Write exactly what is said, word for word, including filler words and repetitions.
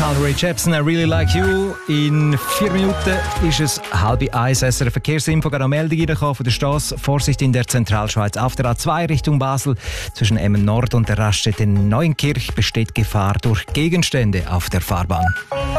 Carl Rae Jepsen, I Really Like You. In vier Minuten ist es halb eins. S R F Verkehrsinfo, gerade eine Meldung reingekommen von der Strasse. Vorsicht in der Zentralschweiz. Auf der A zwei Richtung Basel zwischen Emmen Nord und der Raststätte Neuenkirch besteht Gefahr durch Gegenstände auf der Fahrbahn.